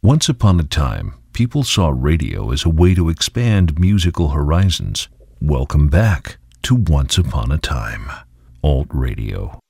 Once upon a time, people saw radio as a way to expand musical horizons. Welcome back to Once Upon a Time. Alt Radio.